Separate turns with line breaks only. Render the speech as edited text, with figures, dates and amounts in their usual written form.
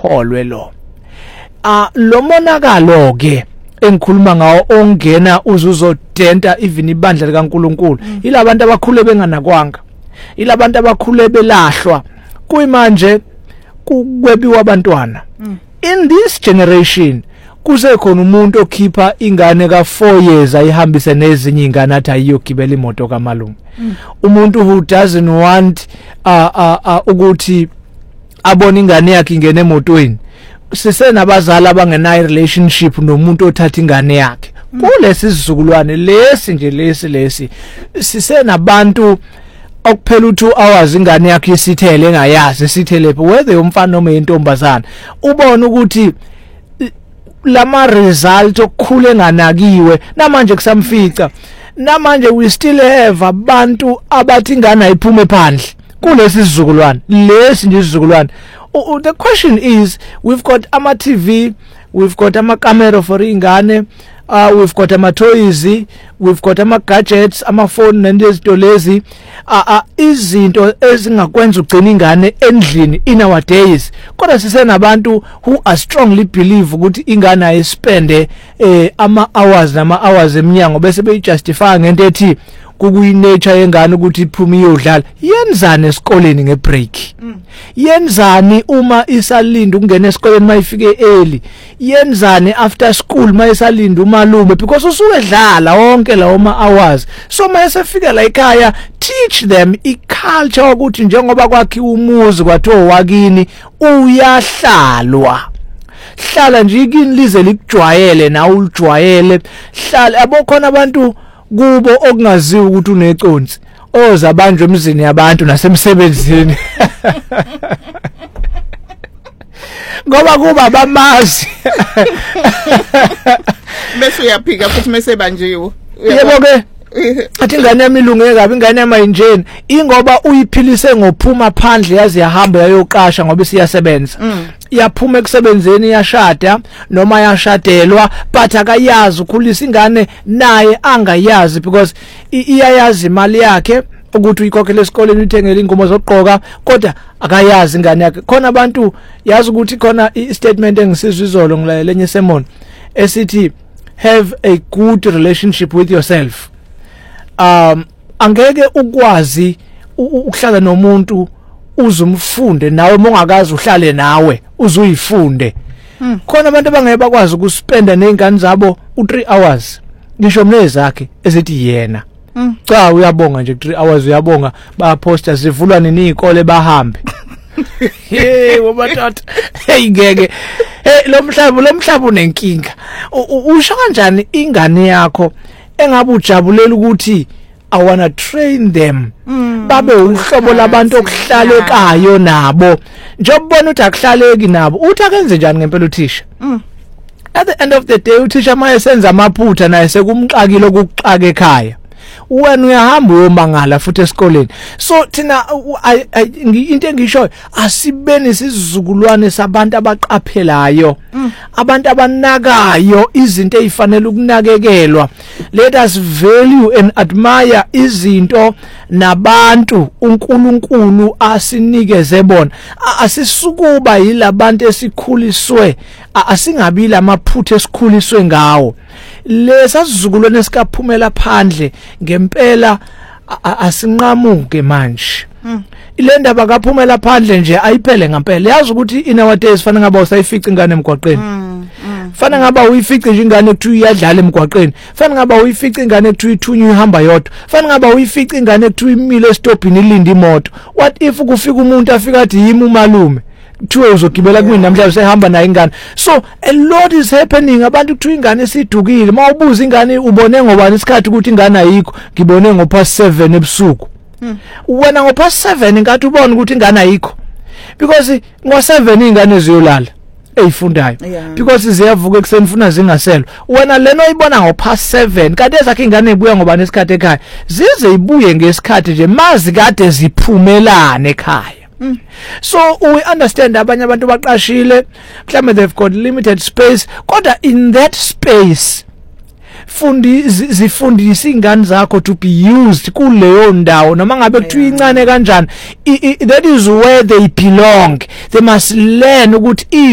awukholwe lo. Lo monakalo ke engikhuluma ngawo ongena uzuzodenta even ibandla likaNkuluNkulu ilabantu abakhule benganakwanga, ilabantu abakhule belahlwa kuyimanje kwebiwa abantwana. In this generation kusekhona umuntu okhipha ingane ka4 years ayihambise nezinye ingane athi ayiyogibela imoto kaMalume. Umuntu who doesn't want ukuthi abone ingane yakhe ingene emotweni. Sisenabazali abangenayo relationship nomuntu othatha ingane yakhe. Kulesi sizukulwane lesi nje lesi sisenabantu okuphela u2 hours ingane yakhe isithele engayazi isithele whether umfana noma intombazana. Ubona ukuthi lama result okukhule enganakiwe namanje kusamfica. Namanje we still have abantu abathi ingane ayiphume phandle kulesi sizukulwane lesi nje isizukulwane. The question is, we've got ama TV, we've got ama camera for ingane, we've got ama toys, we've got ama gadgets, ama phone nendezinto lezi, izinto ezingakwenza ugcina ingane endlini in our days. Kodwa sisenabantu who are strongly believe ukuthi ingane ayispende ama hours eminyango bese beyijustify ngento ethi kukuyi-nature yengane ukuthi iphume iyodlala. Yenzani esikoleni ngebreak? Yenzani uma isalinda ukungena esikoleni mayifike early? Yenzani after school mayisalinda umalume because usuke edlala wonke lawo ma-hours? So mayesefika la ekhaya, teach them i-culture ukuthi njengoba kwakhiwa umuzi kwathiwa wakini uyahlalwa. Hlala nje ikini lize likujwayele nawe ulijwayele. Hlala abokhona abantu kubo okungaziwa ukuthi uneconsi ozabanjwe emzini yabantu nasemsebenzini ngoba kuba bamazi
bese uyaphika futhi mesebanjiwe.
Yebo ke athi ingane yami ilunge kabi, ingane yami ayinjeni ingoba uyiphilise ngophuma phandle yazi yahamba yayoqasha ngoba siyasebenza. Yaphuma ekusebenzeni yashada noma yashadelwa but akayazi ukhulisa ingane naye angayazi because iyayazi imali yakhe ukuthi uyikhokhele esikoleni uthengele ingubo zokugqoka kodwa akayazi ingane yakhe. Khona abantu yazi ukuthi khona i-statement engisizwe izolo ngilalenye sermon esithi have a good relationship with yourself. Angeke ukwazi ukuhlala nomuntu uzumfunde nawe mongakazi uhlale nawe uzuyifunde. Khona abantu abangeke bakwazi ukuspenda nezingane zabo u3 hours ngisho mnezakhe ezithi yena cha uyabonga nje 3 hours uyabonga baposta sivulwa nini izikole bahambe. Hey wobathatha hey ngeke lo mhlaba unenkinga. Usho kanjani ingane yakho engabe ujabulela ukuthi I wanna train them babe uhlobo labantu okuhlalekayo nabo njengoba ukuthi akuhlaleki nabo uthi akenze njani ngempela uthisha? At the end of the day uthisha maye senza amaphutha naye sekumxakile ukuxaka ekhaya wena uyahamba uyomangala futhi esikoleni. So thina into engisho asibeni isizukulwane sabantu abaqaphelayo, abantu abanakayo izinto ezifanele ukunakekelwa. Let us value and admire izinto nabantu uNkulunkulu asinikeze bona. Asisukuba yilabantu esikhuliswe, asingabi lamaphutha esikhuliswe ngawo. Lesa sizukulwane sikaphumela phandle ngempela asinqamuke manje. Ile ndaba kaphumela phandle nje ayiphele ngempela. Yazi ukuthi in our days fana ngaba usayifica ingane emgwaqeni. Fana ngaba uyifica nje ingane ekuthiwa iyadlala emgwaqeni. Fana ngaba uyifica ingane ekuthiwa ithunywa ihamba yodwa. Fana ngaba uyifica ingane ekuthiwa imile estopini ilinda imoto. What if kufika umuntu afika athi yimi umalume kuthiwe uzogibela kimi namhlanje sehamba nayo ingane. So a lot is happening. Abantu kuthiwa ingane esidukile mawubuza ingane ubone ngobani isikhathi ukuthi ingane ayikho ngibone ngopast 7 ebusuku. Wena ngopast 7 ngathi ubone ukuthi ingane ayikho because ngo7 ingane ziyolala eyifundayo because ziyavuka ekseni funa zingaselwa. Wena leno ibona ngopast 7 kade ezakhe ingane ibuya ngobani isikhathi ekhaya zize ibuye ngesikhathi nje mazi kade ziphumelane ekhaya. So we understand abanye abantu baqashile mhlawumbe they've got limited space kodwa in that space zifundisa ingane zakho to be used kuleyo ndawo noma ngabe kuthiwa incane kanjani. That is where they belong. They must learn ukuthi